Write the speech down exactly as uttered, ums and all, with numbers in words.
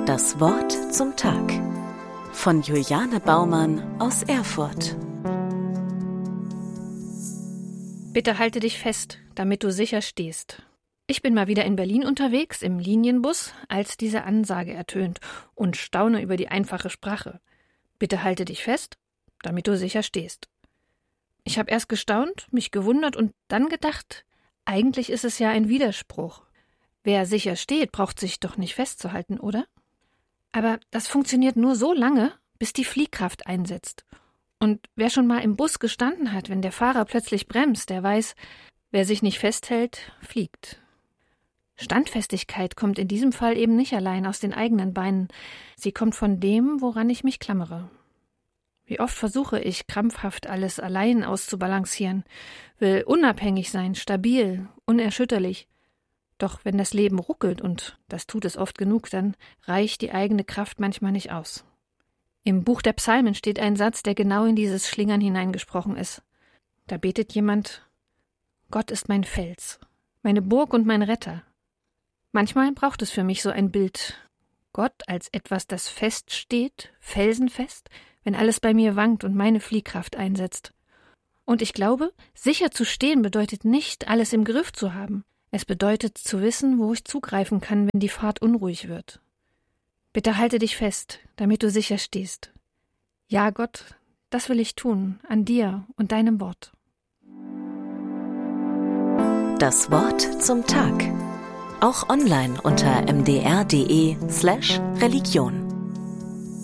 Das Wort zum Tag von Juliane Baumann aus Erfurt. Bitte halte dich fest, damit du sicher stehst. Ich bin mal wieder in Berlin unterwegs, im Linienbus, als diese Ansage ertönt und staune über die einfache Sprache. Bitte halte dich fest, damit du sicher stehst. Ich habe erst gestaunt, mich gewundert und dann gedacht, eigentlich ist es ja ein Widerspruch. Wer sicher steht, braucht sich doch nicht festzuhalten, oder? Aber das funktioniert nur so lange, bis die Fliehkraft einsetzt. Und wer schon mal im Bus gestanden hat, wenn der Fahrer plötzlich bremst, der weiß, wer sich nicht festhält, fliegt. Standfestigkeit kommt in diesem Fall eben nicht allein aus den eigenen Beinen. Sie kommt von dem, woran ich mich klammere. Wie oft versuche ich, krampfhaft alles allein auszubalancieren, will unabhängig sein, stabil, unerschütterlich. Doch wenn das Leben ruckelt, und das tut es oft genug, dann reicht die eigene Kraft manchmal nicht aus. Im Buch der Psalmen steht ein Satz, der genau in dieses Schlingern hineingesprochen ist. Da betet jemand: Gott ist mein Fels, meine Burg und mein Retter. Manchmal braucht es für mich so ein Bild. Gott als etwas, das feststeht, felsenfest, wenn alles bei mir wankt und meine Fliehkraft einsetzt. Und ich glaube, sicher zu stehen bedeutet nicht, alles im Griff zu haben. Es bedeutet zu wissen, wo ich zugreifen kann, wenn die Fahrt unruhig wird. Bitte halte dich fest, damit du sicher stehst. Ja, Gott, das will ich tun, an dir und deinem Wort. Das Wort zum Tag. Auch online unter m d r punkt d e slash Religion.